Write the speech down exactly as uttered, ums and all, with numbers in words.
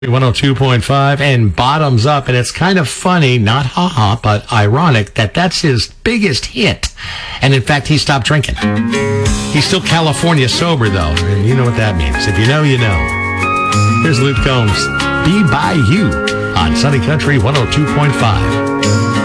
one oh two point five and Bottoms Up, and it's kind of funny, not haha, but ironic that that's his biggest hit. And in fact, he stopped drinking. He's still California sober, though, and you know what that means. If you know, you know. Here's Luke Combs, Be By You on Sunny Country one oh two point five.